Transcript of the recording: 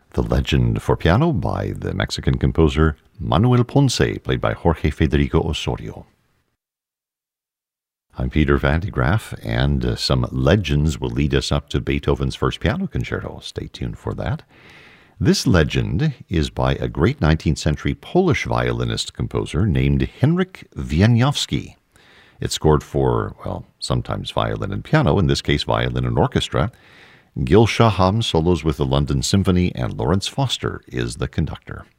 The Legend for piano by the Mexican composer Manuel Ponce, played by Jorge Federico Osorio. I'm Peter Van de Graaff, and some legends will lead us up to Beethoven's first piano concerto. Stay tuned for that. This legend is by a great 19th century Polish violinist-composer named Henryk Wieniawski. It's scored for, well, sometimes violin and piano, in this case violin and orchestra. Gil Shaham solos with the London Symphony, and Lawrence Foster is the conductor.